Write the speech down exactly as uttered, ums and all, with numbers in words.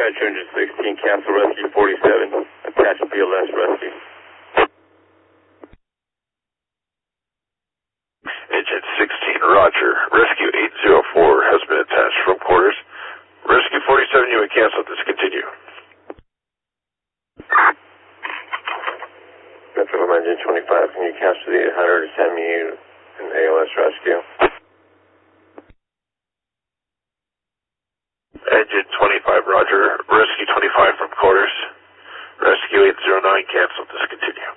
Roger, engine sixteen, cancel rescue forty-seven, attach B L S rescue. Engine sixteen, Roger, rescue eight zero four has been attached from quarters. Rescue forty-seven, you may cancel, discontinue. Metro engine twenty-five, can you cancel the eight hundred and send me an A L S rescue? Engine twenty-five, Roger, rescue twenty-five from quarters. Rescue eight zero nine, cancel, discontinue.